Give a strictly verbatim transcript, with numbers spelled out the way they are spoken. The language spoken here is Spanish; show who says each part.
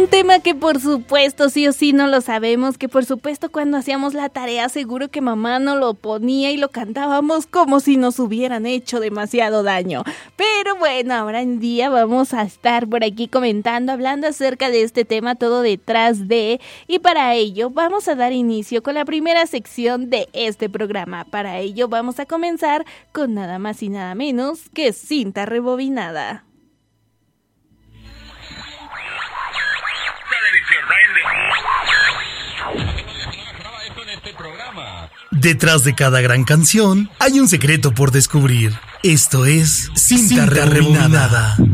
Speaker 1: un tema que por supuesto sí o sí no lo sabemos, que por supuesto cuando hacíamos la tarea seguro que mamá nos lo ponía y lo cantábamos como si nos hubieran hecho demasiado daño. Pero bueno, ahora en día vamos a estar por aquí comentando, hablando acerca de este tema todo detrás de, y para ello vamos a dar inicio con la primera sección de este programa. Para ello vamos a comenzar con nada más y nada menos que cinta rebobinada.
Speaker 2: Detrás de cada gran canción hay un secreto por descubrir. Esto es Cinta, Cinta Rebobinada. Rebobinada.